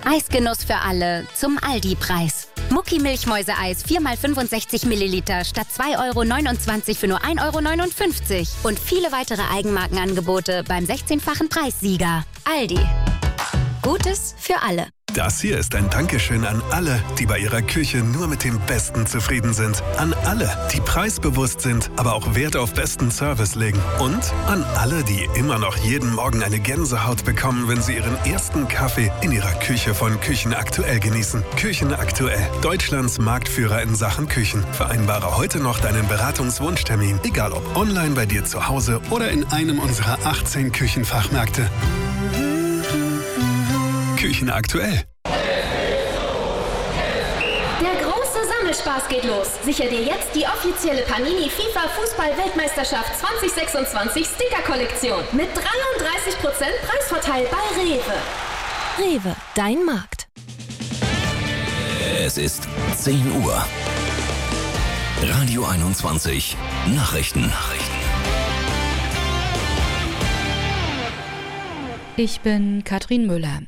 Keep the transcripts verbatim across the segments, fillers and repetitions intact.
Eisgenuss für alle zum Aldi-Preis. Mucki Milchmäuseeis vier mal fünfundsechzig Milliliter statt zwei Euro neunundzwanzig für nur ein Euro neunundfünfzig. Und viele weitere Eigenmarkenangebote beim sechzehnfachen Preissieger. Aldi. Gutes für alle. Das hier ist ein Dankeschön an alle, die bei ihrer Küche nur mit dem Besten zufrieden sind. An alle, die preisbewusst sind, aber auch Wert auf besten Service legen. Und an alle, die immer noch jeden Morgen eine Gänsehaut bekommen, wenn sie ihren ersten Kaffee in ihrer Küche von Küchen Aktuell genießen. Küchen Aktuell, Deutschlands Marktführer in Sachen Küchen. Vereinbare heute noch deinen Beratungswunschtermin, egal ob online bei dir zu Hause oder in einem unserer achtzehn Küchenfachmärkte. Küchen Aktuell. Der große Sammelspaß geht los. Sicher dir jetzt die offizielle Panini FIFA Fußball-Weltmeisterschaft zwanzig sechsundzwanzig Sticker-Kollektion mit dreiunddreißig Prozent Preisvorteil bei Rewe. Rewe, dein Markt. Es ist zehn Uhr. Radio einundzwanzig Nachrichten. Nachrichten. Ich bin Katrin Müller.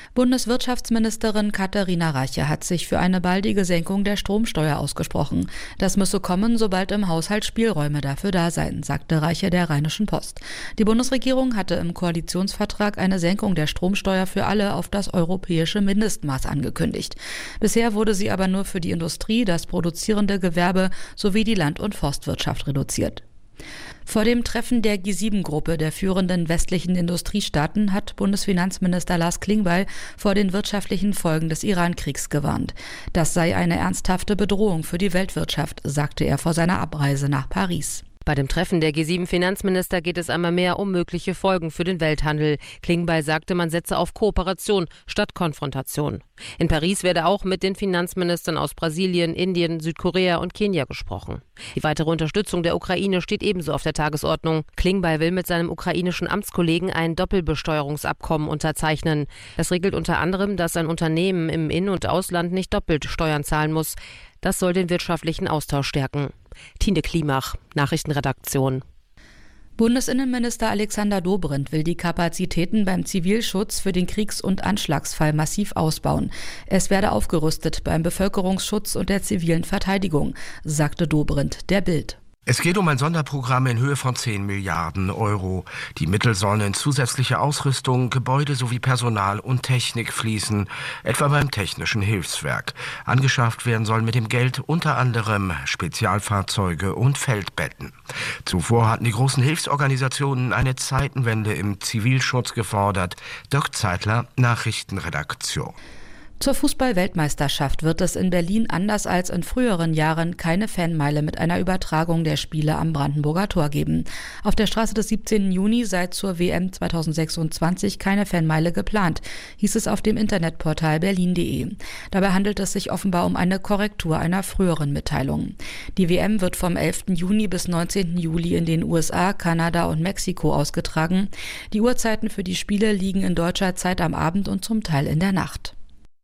Bundeswirtschaftsministerin Katharina Reiche hat sich für eine baldige Senkung der Stromsteuer ausgesprochen. Das müsse kommen, sobald im Haushalt Spielräume dafür da seien, sagte Reiche der Rheinischen Post. Die Bundesregierung hatte im Koalitionsvertrag eine Senkung der Stromsteuer für alle auf das europäische Mindestmaß angekündigt. Bisher wurde sie aber nur für die Industrie, das produzierende Gewerbe sowie die Land- und Forstwirtschaft reduziert. Vor dem Treffen der G sieben Gruppe der führenden westlichen Industriestaaten hat Bundesfinanzminister Lars Klingbeil vor den wirtschaftlichen Folgen des Iran-Kriegs gewarnt. Das sei eine ernsthafte Bedrohung für die Weltwirtschaft, sagte er vor seiner Abreise nach Paris. Bei dem Treffen der G sieben Finanzminister geht es einmal mehr um mögliche Folgen für den Welthandel. Klingbeil sagte, man setze auf Kooperation statt Konfrontation. In Paris werde auch mit den Finanzministern aus Brasilien, Indien, Südkorea und Kenia gesprochen. Die weitere Unterstützung der Ukraine steht ebenso auf der Tagesordnung. Klingbeil will mit seinem ukrainischen Amtskollegen ein Doppelbesteuerungsabkommen unterzeichnen. Das regelt unter anderem, dass ein Unternehmen im In- und Ausland nicht doppelt Steuern zahlen muss. Das soll den wirtschaftlichen Austausch stärken. Tine Klimach, Nachrichtenredaktion. Bundesinnenminister Alexander Dobrindt will die Kapazitäten beim Zivilschutz für den Kriegs- und Anschlagsfall massiv ausbauen. Es werde aufgerüstet beim Bevölkerungsschutz und der zivilen Verteidigung, sagte Dobrindt der Bild. Es geht um ein Sonderprogramm in Höhe von zehn Milliarden Euro. Die Mittel sollen in zusätzliche Ausrüstung, Gebäude sowie Personal und Technik fließen, etwa beim Technischen Hilfswerk. Angeschafft werden sollen mit dem Geld unter anderem Spezialfahrzeuge und Feldbetten. Zuvor hatten die großen Hilfsorganisationen eine Zeitenwende im Zivilschutz gefordert. Dirk Zeitler, Nachrichtenredaktion. Zur Fußball-Weltmeisterschaft wird es in Berlin anders als in früheren Jahren keine Fanmeile mit einer Übertragung der Spiele am Brandenburger Tor geben. Auf der Straße des siebzehnten Juni sei zur W M zweitausendsechsundzwanzig keine Fanmeile geplant, hieß es auf dem Internetportal berlin punkt de. Dabei handelt es sich offenbar um eine Korrektur einer früheren Mitteilung. Die W M wird vom elften Juni bis neunzehnten Juli in den U S A, Kanada und Mexiko ausgetragen. Die Uhrzeiten für die Spiele liegen in deutscher Zeit am Abend und zum Teil in der Nacht.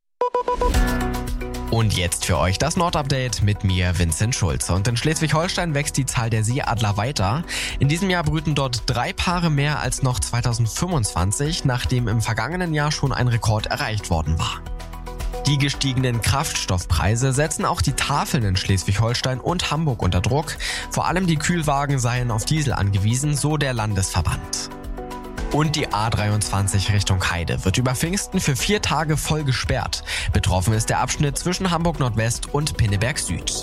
Und jetzt für euch das Nordupdate mit mir, Vincent Schulze. Und in Schleswig-Holstein wächst die Zahl der Seeadler weiter. In diesem Jahr brüten dort drei Paare mehr als noch zweitausendfünfundzwanzig, nachdem im vergangenen Jahr schon ein Rekord erreicht worden war. Die gestiegenen Kraftstoffpreise setzen auch die Tafeln in Schleswig-Holstein und Hamburg unter Druck. Vor allem die Kühlwagen seien auf Diesel angewiesen, so der Landesverband. Und die A dreiundzwanzig Richtung Heide wird über Pfingsten für vier Tage voll gesperrt. Betroffen ist der Abschnitt zwischen Hamburg Nordwest und Pinneberg Süd.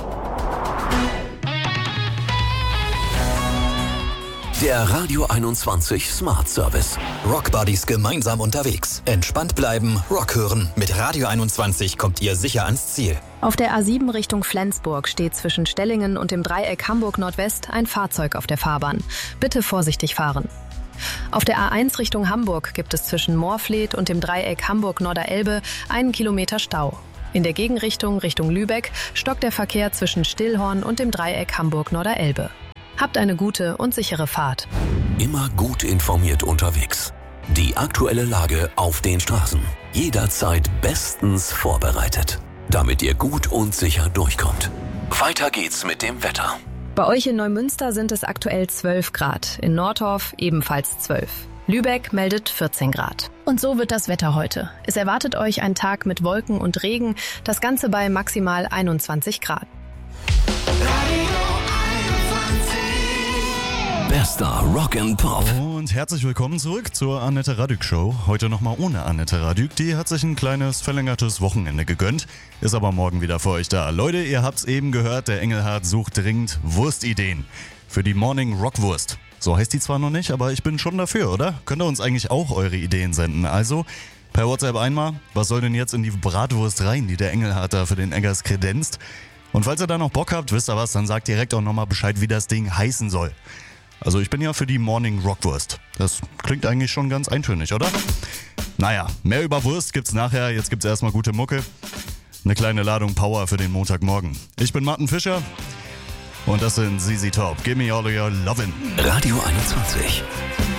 Der Radio einundzwanzig Smart Service. Rock Buddies gemeinsam unterwegs. Entspannt bleiben, Rock hören. Mit Radio einundzwanzig kommt ihr sicher ans Ziel. Auf der A sieben Richtung Flensburg steht zwischen Stellingen und dem Dreieck Hamburg Nordwest ein Fahrzeug auf der Fahrbahn. Bitte vorsichtig fahren. Auf der A eins Richtung Hamburg gibt es zwischen Moorfleet und dem Dreieck Hamburg-Norderelbe einen Kilometer Stau. In der Gegenrichtung Richtung Lübeck stockt der Verkehr zwischen Stillhorn und dem Dreieck Hamburg-Norderelbe. Habt eine gute und sichere Fahrt. Immer gut informiert unterwegs. Die aktuelle Lage auf den Straßen. Jederzeit bestens vorbereitet, damit ihr gut und sicher durchkommt. Weiter geht's mit dem Wetter. Bei euch in Neumünster sind es aktuell zwölf Grad, in Nordorf ebenfalls zwölf. Lübeck meldet vierzehn Grad. Und so wird das Wetter heute. Es erwartet euch ein Tag mit Wolken und Regen, das Ganze bei maximal einundzwanzig Grad. Bester Rock and Pop. Und herzlich willkommen zurück zur Annette Radück Show. Heute nochmal ohne Annette Radück. Die hat sich ein kleines verlängertes Wochenende gegönnt, ist aber morgen wieder für euch da. Leute, ihr habt's eben gehört, der Engelhardt sucht dringend Wurstideen für die Morning Rockwurst. So heißt die zwar noch nicht, aber ich bin schon dafür, oder? Könnt ihr uns eigentlich auch eure Ideen senden? Also per WhatsApp einmal, was soll denn jetzt in die Bratwurst rein, die der Engelhardt da für den Eggers kredenzt? Und falls ihr da noch Bock habt, wisst ihr was, dann sagt direkt auch nochmal Bescheid, wie das Ding heißen soll. Also ich bin ja für die Morning Rockwurst. Das klingt eigentlich schon ganz eintönig, oder? Naja, mehr über Wurst gibt's nachher. Jetzt gibt's erstmal gute Mucke. Eine kleine Ladung Power für den Montagmorgen. Ich bin Martin Fischer und das sind Z Z Top. Give me all your lovin'. Radio einundzwanzig.